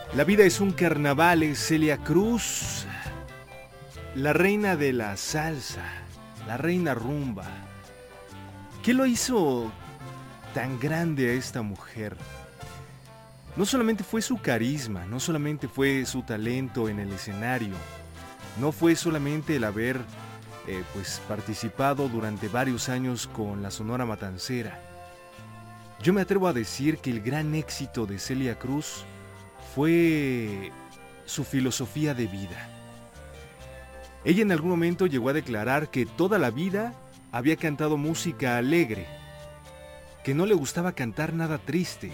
La vida es un carnaval, es Celia Cruz, la reina de la salsa, la reina rumba. ¿Qué lo hizo tan grande a esta mujer? No solamente fue su carisma, no solamente fue su talento en el escenario, no fue solamente el haber participado durante varios años con la Sonora Matancera. Yo me atrevo a decir que el gran éxito de Celia Cruz fue su filosofía de vida. Ella en algún momento llegó a declarar que toda la vida había cantado música alegre, que no le gustaba cantar nada triste.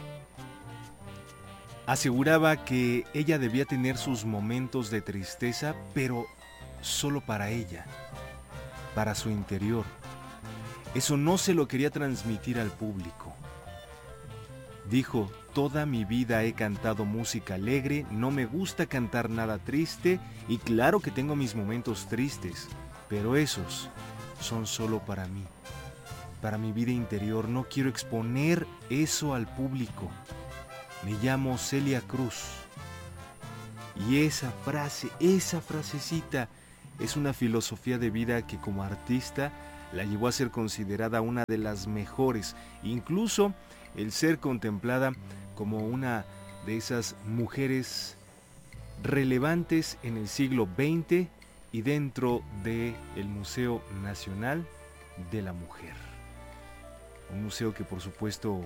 Aseguraba que ella debía tener sus momentos de tristeza, pero solo para ella, para su interior. Eso no se lo quería transmitir al público. Dijo: toda mi vida he cantado música alegre, no me gusta cantar nada triste, y claro que tengo mis momentos tristes, pero esos son solo para mí, para mi vida interior. No quiero exponer eso al público. Me llamo Celia Cruz. Y esa frasecita es una filosofía de vida que como artista la llevó a ser considerada una de las mejores, incluso el ser contemplada como una de esas mujeres relevantes en el siglo XX y dentro del Museo Nacional de la Mujer. Un museo que por supuesto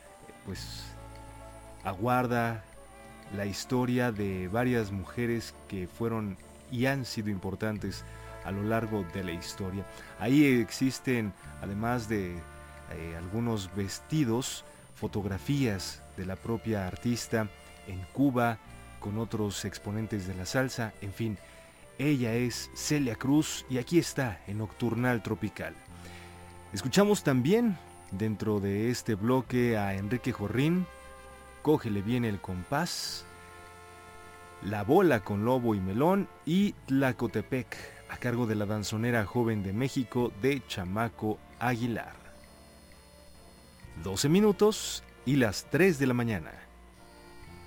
aguarda la historia de varias mujeres que fueron y han sido importantes a lo largo de la historia. Ahí existen, además de algunos vestidos, fotografías de la propia artista en Cuba con otros exponentes de la salsa. En fin, ella es Celia Cruz y aquí está en Nocturnal Tropical. Escuchamos también dentro de este bloque a Enrique Jorrín, Cógele bien el compás, La Bola con Lobo y Melón y Tlacotepec, a cargo de la danzonera joven de México de Chamaco Aguilar. 12 minutos y las 3 de la mañana.